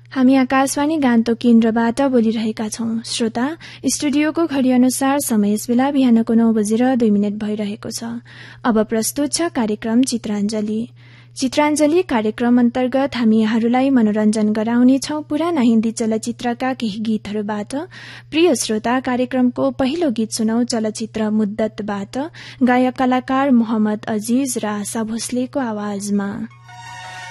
हामी आकाशवाणी गान्तोक केन्द्रबाट बोलिरहेका छौं। श्रोता, स्टुडियोको घड़ी अनुसार समय यसबेला बिहानको 9:02 भइरहेको छ। अब प्रस्तुत छ कार्यक्रम चित्राञ्जली। चित्राञ्जली कार्यक्रम अन्तर्गत हामी यहाँहरूलाई मनोरञ्जन गराउनेछौं पुराना हिन्दी चलचित्रका केही गीतहरूबाट। प्रिय श्रोता, कार्यक्रमको पहिलो गीत सुनौ चलचित्र मुद्दतबाट गायक कलाकार मोहम्मद अजीज र आशा भोसलेको आवाजमा।